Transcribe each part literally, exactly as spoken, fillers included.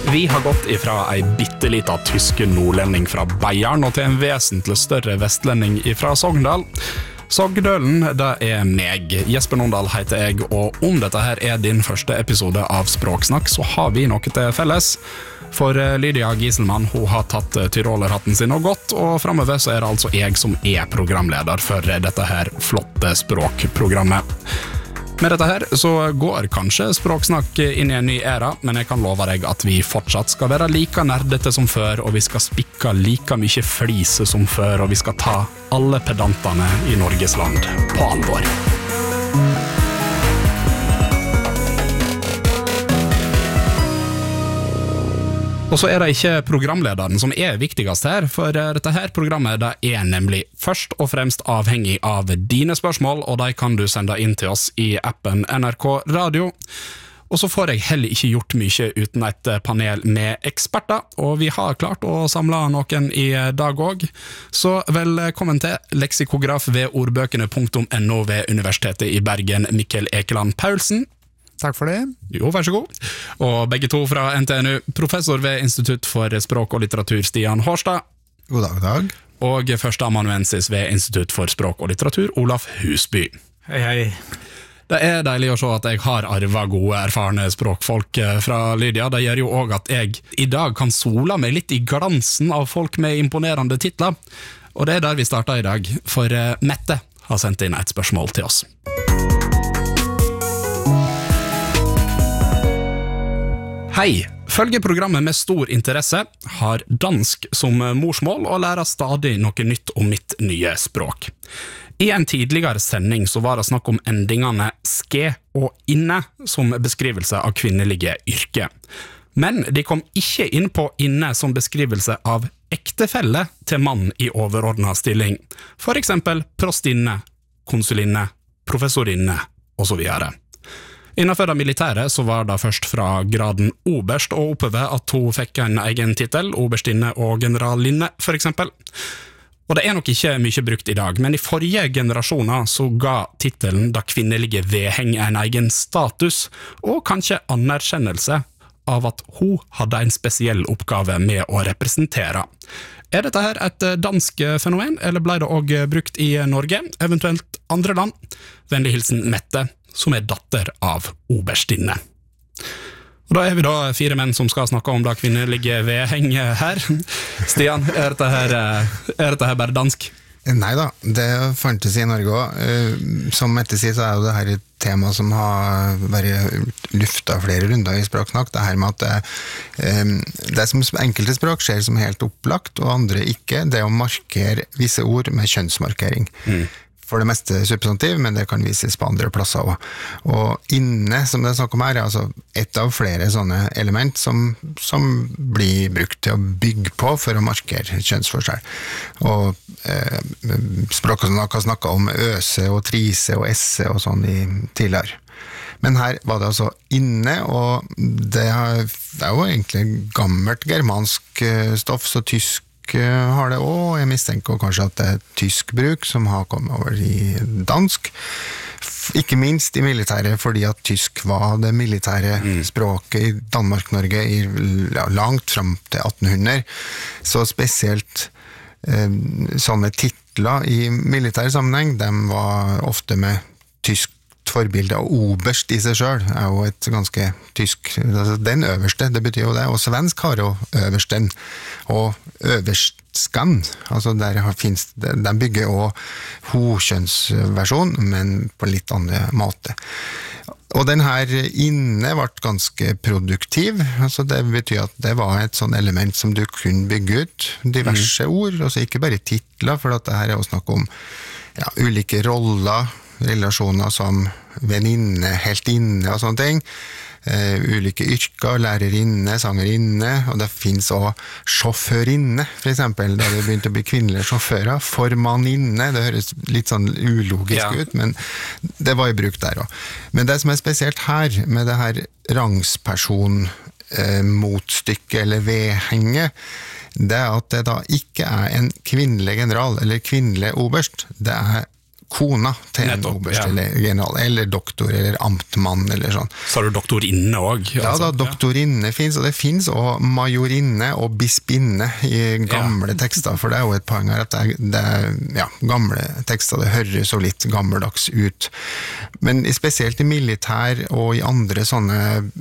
Vi har gått ifra ei bittelita tyske nordlending fra Bayern og til en vesentlig større vestlending fra Sogndal. Sogndølen, det er meg. Jesper Nondal heter jeg, og om dette her er din første episode av Språksnakk, så har vi noe til felles. For Lydia Gieselmann, hun har tatt tyrolerhatten sin og gått, og fremover så er det altså jeg som er programleder for dette her flotte språkprogrammet. Med dette her så går kanskje Språksnakk inn i en ny æra, men jeg kan love deg at vi fortsatt skal være like nerdete som før, og vi skal spikke like mye flise som før, og vi skal ta alle pedantene i Norges land på alvor. Og så er det ikke programlederen som er viktigast her, for dette her programmet det er nemlig først og fremst avhengig av dine spørsmål, og de kan du sende inn til oss i appen N R K Radio. Og så får jeg heller ikke gjort mye uten et panel med eksperter, og vi har klart å samle noen i dag også. Så velkommen til leksikograf ved ordbøkene punktum N O ved Universitetet i Bergen, Mikkel Ekeland Paulsen. Takk for det. Jo, vær så god. Og begge to fra N T N U, professor ved Institutt for språk og litteratur, Stian Hårstad. God dag, god dag. Og førsteamanuensis ved Institutt for språk og litteratur, Olaf Husby. Hei, hei. Det er deilig å se at jeg har arvet gode, erfarne språkfolk fra Lydia. Det gjør jo også at jeg i dag kan sola meg litt i glansen av folk med imponerende titler. Og det er der vi starter i dag, for Mette har sendt inn et spørsmål til oss. Hei, følger programmet med stor interesse, har dansk som morsmål og lærer stadig noe nytt om mitt nye språk. I en tidligere sending så var det snakk om endingene ske og inne som beskrivelse av kvinnelige yrke. Men de kom ikke inn på inne som beskrivelse av ektefelle til mann i overordnet stilling. For eksempel prostinne, konsulinne, professorinne og så videre. Innenfor det militære så var det først fra graden oberst og oppover at hun fikk en egen titel, oberstinne og generalinne for eksempel. Og det er nok ikke mye brukt i dag, men i forrige generasjoner så ga titelen da kvinnelige vedheng en egen status, og kanskje anerkjennelse av at hun hadde en spesiell oppgave med å representere. Er dette her et dansk fenomen, eller ble det også brukt i Norge, eventuelt andre land? Vennlig hilsen Mette, som er datter av oberstinne. Og da er vi da fire menn som skal snakke om det kvinnelige vedheng her. Stian, er dette her, er dette her bare dansk? Neida, det fantes i Norge også. Som Mette sier, så er jo det her et tema som har vært luftet flere runder i Språksnakk. Det her med at det, det som enkelte språk skjer som helt opplagt, og andre ikke, det er å markere visse ord med kjønnsmarkering. Mm. For det meste substantiv, men det kan vises på andre plasser også. Og inne, som det er snakk om her, er altså et av flere sånne element som, som blir brukt til å bygge på for å markere kjønnsforskjell. Og eh, Språksnakk har snakket om øse og trise og esse og sånn i tidligere. Men her var det altså inne, og det er jo egentlig gammelt germansk stoff, så tysk har det også, og jeg mistenker kanskje at det er tysk bruk som har kommet over i dansk, ikke minst i militæret, fordi at tysk var det militære mm. språket i Danmark-Norge i ja, langt frem til atten hundre, så spesielt eh, sånne titler i militære sammenheng, de var ofte med tysk forbilde, og oberst i seg selv er jo et ganske tysk, altså den øverste, det betyr jo det, og svensk har jo øversten, og øverstskan, altså der finnes, de bygger også hokjønnsversjon, men på litt andre måte. Og den her inne ble ganske produktiv, altså det betyr at det var et sånn element som du kunne bygge ut, diverse mm. ord, altså ikke bare titler, for at det her er jo snakk om ja, ulike roller, relasjoner som venninne, heltinne og sånne ting. Uh, ulike yrker, lærerinne, sangerinne, og det finnes også sjåførinne, for eksempel, da det begynte å bli kvinnelige sjåfører. Formanninne, det høres litt sånn ulogisk ja. ut, men det var i bruk der også. Men det som er spesielt her, med det her rangsperson uh, motstykke eller vedhenge, det er at det da ikke er en kvinnelig general eller kvinnelig oberst, det er kona til en Nettopp, oberst ja. eller general, eller doktor, eller amtmann, eller sånn. Så har du doktorinne også? Ja, da, doktorinne finnes, og det finnes også majorinne og bispinne i gamle ja. tekster, for det er jo et poeng her at det, det er ja, gamle tekster, det høres så litt gammeldags ut. Men spesielt i militær og i andre sånne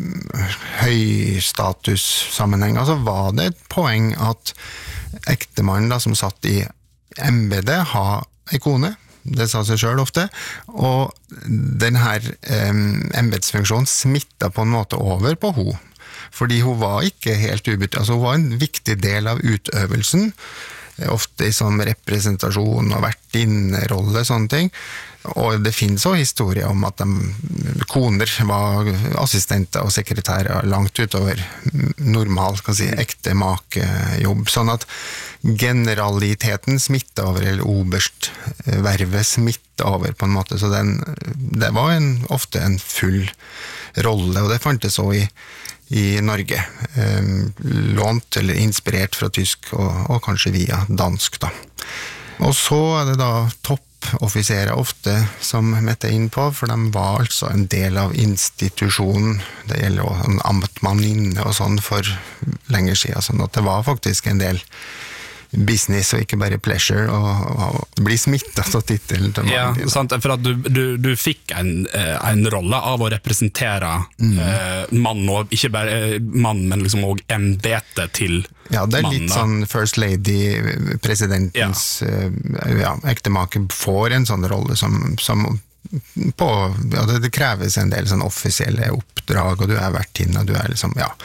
høystatussammenhenger, så var det et poeng at ektemannen da, som satt i embedet, har en kone, det sa seg selv ofte, og den her eh, embedsfunksjonen smittet på en måte over på hun, fordi hun var ikke helt ubyttet, altså hun var en viktig del av utøvelsen, ofte i sånn representasjon og vertinnerolle, sånne ting. Og det finnes også historier om at de koner var assistenter og sekretærer langt utover normal, kan si, ekte makejobb. Sånn at generaliteten smittet over, eller oberstvervet smittet over på en måte. Så den, det var en, ofte en full rolle, og det fantes også i i Norge, eh, lånt eller inspirert fra tysk og, og kanskje via dansk da. Og så er det da toppoffiserer ofte som Mette er inn på, for de var altså en del av institusjonen, det gjelder også en amtmanninne og sånn for lenger siden, sånn at det var faktisk en del business og ikke bare pleasure og, og bli smittet av titelen til ja, sant, for at du, du, du fikk en, en rolle av å representere mm. eh, mann, og ikke bare mann, men liksom også embetet til ja, det er litt mann, sånn First Lady, presidentens ja. Ja, ektemake får en sånn rolle som, som på, ja, det, det kreves en del sånn offisielle oppdrag, og du er vertinne, og du er liksom, ja.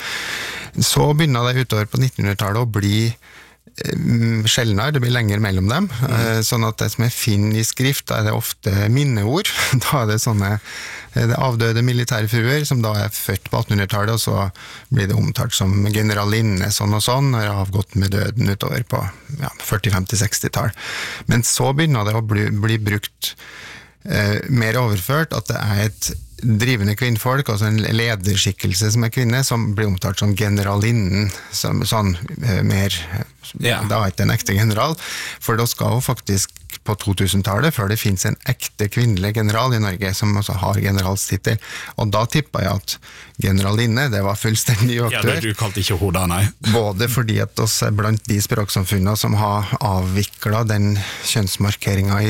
Så begynner det utover på nittenhundretallet å bli sjeldnere, det blir lenger mellom dem, mm. sånn at det som jeg finner i skrift, da er det ofte minneord, da er det sånne det avdøde militærfruer, som da er født på attenhundretallet, og så blir det omtalt som generalinne, sånn og sånn, og har avgått med døden utover på ja, førti, femti, seksti-tall. Men så begynner det å bli, bli brukt eh, mer overført, at det er et drivende kvinnfolk, altså en lederskikkelse som er kvinne, som blir omtalt som generalinnen, som sånn eh, mer, ja. Da er ikke en ekte general, for da skal jo faktisk på to-tusen-tallet, før det finnes en ekte kvinnelig general i Norge, som også har generalstittel, og da tippet jeg at generalinne, det var fullstendig uaktuelt. Ja, du kalte ikke hodet, nei. Både fordi at oss er blant de språksamfunnene som har avviklet den kjønnsmarkeringen i